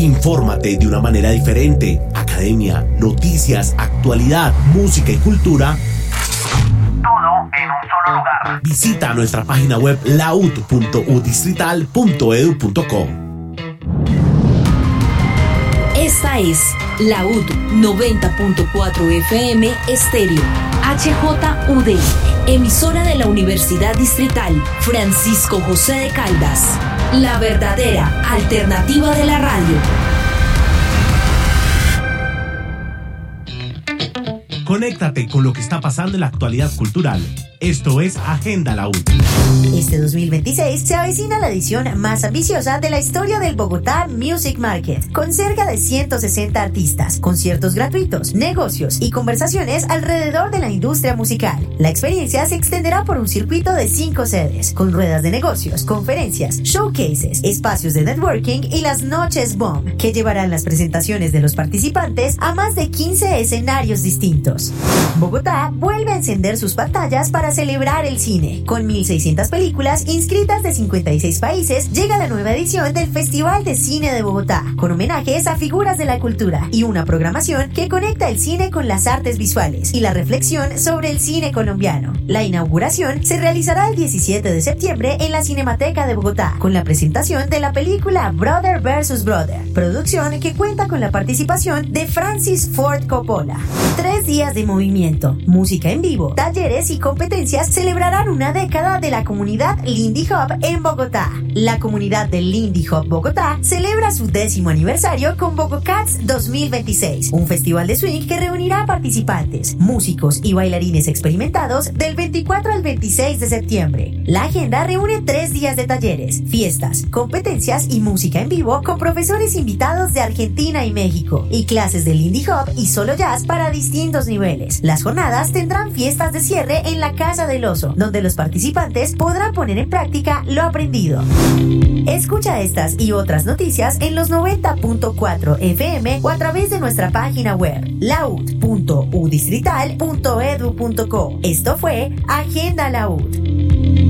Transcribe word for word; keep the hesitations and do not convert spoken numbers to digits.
Infórmate de una manera diferente. Academia, noticias, actualidad, música y cultura. Todo en un solo lugar. Visita nuestra página web laud punto u distrital punto edu punto co. Esta es Laud noventa punto cuatro F M Estéreo, H J U D, emisora de la Universidad Distrital Francisco José de Caldas, la verdadera alternativa de la radio. Conéctate con lo que está pasando en la actualidad cultural. Esto es Agenda Laud. Este dos mil veintiséis se avecina la edición más ambiciosa de la historia del Bogotá Music Market, con cerca de ciento sesenta artistas, conciertos gratuitos, negocios y conversaciones alrededor de la industria musical. La experiencia se extenderá por un circuito de cinco sedes, con ruedas de negocios, conferencias, showcases, espacios de networking y las noches bomb, que llevarán las presentaciones de los participantes a más de quince escenarios distintos. Bogotá vuelve a encender sus pantallas para celebrar el cine. Con mil seiscientas películas inscritas de cincuenta y seis países, llega la nueva edición del Festival de Cine de Bogotá, con homenajes a figuras de la cultura y una programación que conecta el cine con las artes visuales y la reflexión sobre el cine colombiano. La inauguración se realizará el diecisiete de septiembre en la Cinemateca de Bogotá, con la presentación de la película Brother versus Brother, producción que cuenta con la participación de Francis Ford Coppola. Tres días de movimiento, música en vivo, talleres y competencias celebrarán una década de la comunidad Lindy Hop en Bogotá. La comunidad del Lindy Hop Bogotá celebra su décimo aniversario con BogoCats dos mil veintiséis, un festival de swing que reunirá participantes, músicos y bailarines experimentados del veinticuatro al veintiséis de septiembre. La agenda reúne tres días de talleres, fiestas, competencias y música en vivo con profesores invitados de Argentina y México, y clases de Lindy Hop y solo jazz para distintos niveles. Las jornadas tendrán fiestas de cierre en la Casa del Oso, donde los participantes podrán poner en práctica lo aprendido. Escucha estas y otras noticias en los noventa punto cuatro F M o a través de nuestra página web laud punto u distrital punto edu punto co. Esto fue Agenda Laud.